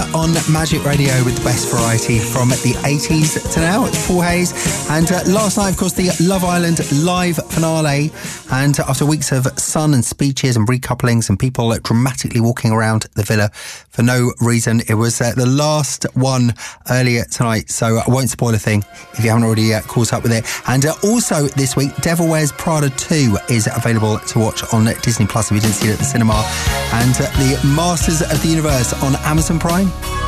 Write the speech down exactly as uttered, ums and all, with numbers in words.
here on Magic Radio with the best variety from the eighties to now. It's Paul Hayes. And uh, last night, of course, the Love Island live finale. And uh, after weeks of sun and speeches and recouplings and people uh, dramatically walking around the villa for no reason, it was uh, the last one earlier tonight. So I won't spoil a thing if you haven't already uh, caught up with it. And uh, also this week, Devil Wears Prada two is available to watch on Disney Plus if you didn't see it at the cinema. And uh, the Masters of the Universe on Amazon Prime.